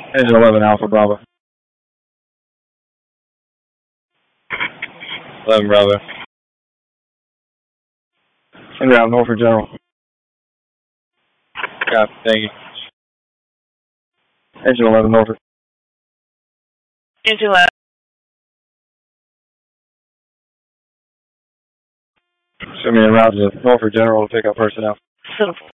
Engine 11 Alpha Bravo. 11 Bravo. En route Norfolk General. Copy, thank you. Engine 11 Norfolk. Engine 11. Show me en route to Norfolk General to pick up personnel.